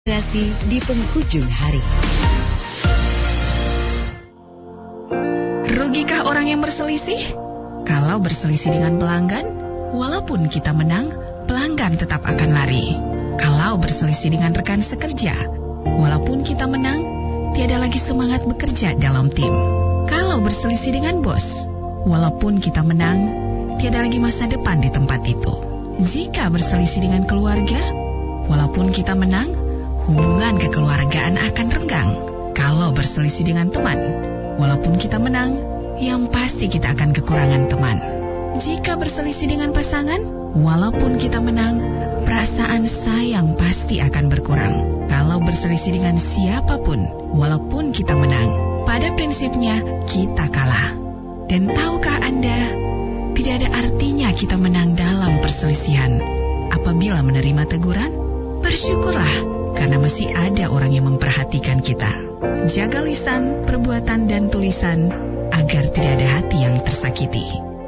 di penghujung hari. Rugikah orang yang berselisih? Kalau berselisih dengan pelanggan, walaupun kita menang, pelanggan tetap akan lari. Kalau berselisih dengan rekan sekerja, walaupun kita menang, tiada lagi semangat bekerja dalam tim. Kalau berselisih dengan bos, walaupun kita menang, tiada lagi masa depan di tempat itu. Jika berselisih dengan keluarga, walaupun kita menang, hubungan kekeluargaan akan renggang. Kalau berselisih dengan teman, walaupun kita menang, yang pasti kita akan kekurangan teman. Jika berselisih dengan pasangan, walaupun kita menang, perasaan sayang pasti akan berkurang. Kalau berselisih dengan siapapun, walaupun kita menang, pada prinsipnya kita kalah. Dan tahukah Anda, tidak ada artinya kita menang dalam perselisihan. Apabila menerima teguran, bersyukurlah karena masih ada orang yang memperhatikan kita. Jaga lisan, perbuatan, dan tulisan agar tidak ada hati yang tersakiti.